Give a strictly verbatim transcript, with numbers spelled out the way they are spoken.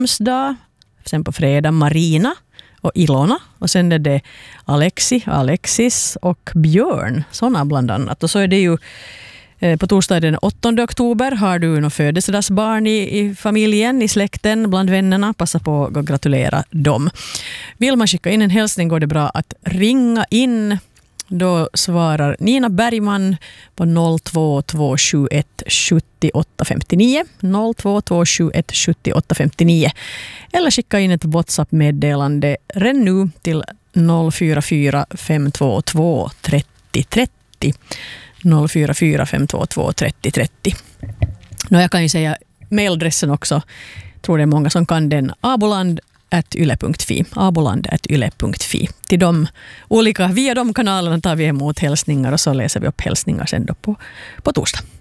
namnsdag. Sen på fredag Marina och Ilona. Och sen är det Alexi, Alexis och Björn. Sådana bland annat. Och så är det ju på torsdag den åttonde oktober har du någon födelsedagsbarn i, i familjen, i släkten, bland vännerna. Passa på att gratulera dem. Vill man skicka in en hälsning går det bra att ringa in. Då svarar Nina Bergman på noll två två sju ett sju åtta fem nio. noll två två sju ett sju åtta fem nio. Eller skicka in ett WhatsApp-meddelande redan nu till noll fyra fyra fem två två tre noll tre noll. noll fyra fyra fem två två tre noll tre noll. Nå, jag kan ju säga mailadressen också. Jag tror det är många som kan den. aboland at yle punkt fi. aboland at yle punkt fi. Till de olika, via de kanalerna tar vi emot hälsningar och så läser vi upp hälsningar sen då på, på torsdag.